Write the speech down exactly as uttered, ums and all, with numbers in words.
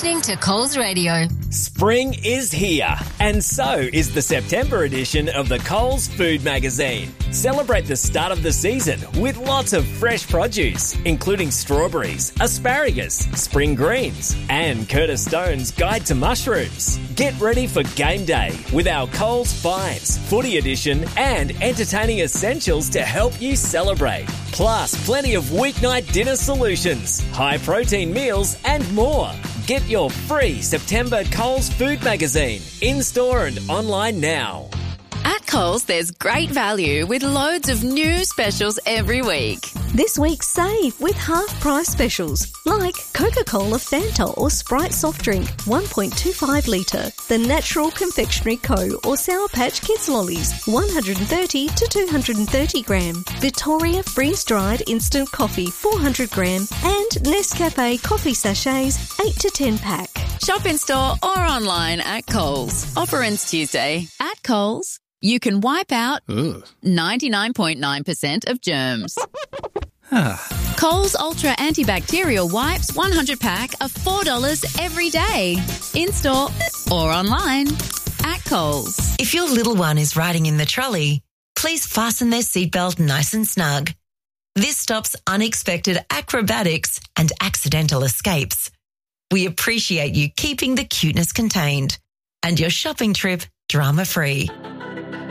listening to Coles Radio. Spring is here, and so is the September edition of the Coles Food Magazine. Celebrate the start of the season with lots of fresh produce, including strawberries, asparagus, spring greens, and Curtis Stone's Guide to Mushrooms. Get ready for game day with our Coles Finds, Footy Edition, and entertaining essentials to help you celebrate. Plus, plenty of weeknight dinner solutions, high-protein meals, and more. Get your free September Coles Food Magazine in-store and online now. At Coles, there's great value with loads of new specials every week. This week, save with half-price specials like Coca-Cola, Fanta or Sprite soft drink, one point two five litre. The Natural Confectionery Co. or Sour Patch Kids Lollies, one hundred thirty to two hundred thirty gram. Victoria Freeze-Dried Instant Coffee, four hundred gram. And Nescafe Coffee Sachets, eight to ten pack. Shop in store or online at Coles. Offer ends Tuesday. At Coles, you can wipe out ninety-nine point nine percent of germs. Coles Ultra Antibacterial Wipes one hundred pack are four dollars every day. In-store or online at Coles. If your little one is riding in the trolley, please fasten their seatbelt nice and snug. This stops unexpected acrobatics and accidental escapes. We appreciate you keeping the cuteness contained and your shopping trip drama-free.